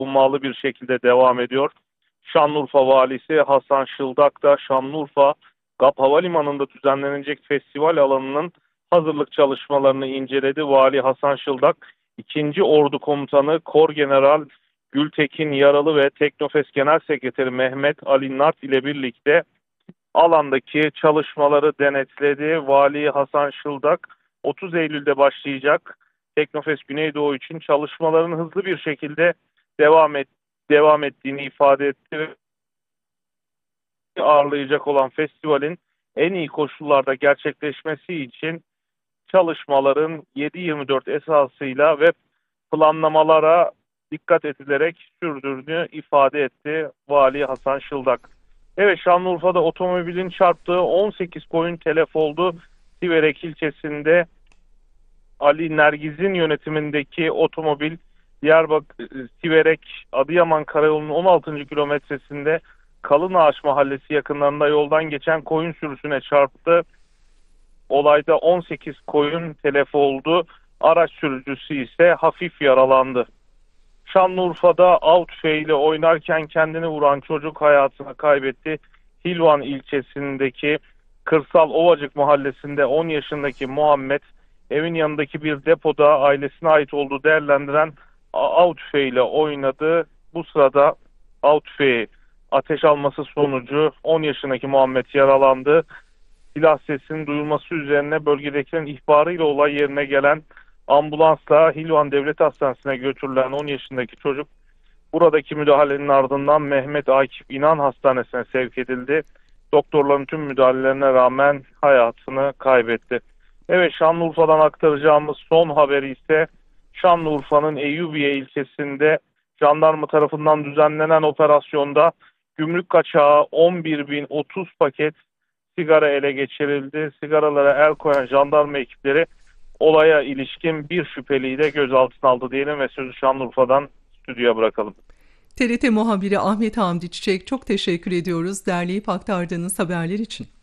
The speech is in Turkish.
hummalı bir şekilde devam ediyor. Şanlıurfa Valisi Hasan Şıldak da Şanlıurfa GAP Havalimanı'nda düzenlenecek festival alanının hazırlık çalışmalarını inceledi. Vali Hasan Şıldak, 2. Ordu Komutanı Kor General Gültekin Yaralı ve Teknofest Genel Sekreteri Mehmet Ali Nart ile birlikte alandaki çalışmaları denetledi. Vali Hasan Şıldak, 30 Eylül'de başlayacak Teknofest Güneydoğu için çalışmaların hızlı bir şekilde devam ettiğini ifade etti. Ağırlayacak olan festivalin en iyi koşullarda gerçekleşmesi için çalışmaların 7/24 esasıyla ve planlamalara dikkat edilerek sürdürdüğünü ifade etti Vali Hasan Şıldak. Evet, Şanlıurfa'da otomobilin çarptığı 18 koyun telef oldu. Siverek ilçesinde Ali Nergiz'in yönetimindeki otomobil Diyarbakır Siverek Adıyaman Karayolu'nun 16. kilometresinde Kalınağaç Mahallesi yakınlarında yoldan geçen koyun sürüsüne çarptı. Olayda 18 koyun telef oldu. Araç sürücüsü ise hafif yaralandı. Şanlıurfa'da av tüfeğiyle oynarken kendini vuran çocuk hayatını kaybetti. Hilvan ilçesindeki Kırsal Ovacık mahallesinde 10 yaşındaki Muhammed, evin yanındaki bir depoda ailesine ait olduğu değerlendiren av tüfeğiyle oynadı. Bu sırada av tüfeği ateş alması sonucu 10 yaşındaki Muhammed yaralandı. Silah sesinin duyulması üzerine bölgedekilerin ihbarıyla olay yerine gelen ambulansla Hilvan Devlet Hastanesi'ne götürülen 10 yaşındaki çocuk buradaki müdahalenin ardından Mehmet Akif İnan Hastanesi'ne sevk edildi. Doktorların tüm müdahalelerine rağmen hayatını kaybetti. Evet, Şanlıurfa'dan aktaracağımız son haberi ise Şanlıurfa'nın Eyyubiye ilçesinde jandarma tarafından düzenlenen operasyonda gümrük kaçağı 11.030 paket sigara ele geçirildi. Sigaralara el koyan jandarma ekipleri olaya ilişkin bir şüpheliyi de gözaltına aldı diyelim ve sözü Şanlıurfa'dan stüdyoya bırakalım. TRT muhabiri Ahmet Hamdi Çiçek, çok teşekkür ediyoruz derleyip aktardığınız haberler için.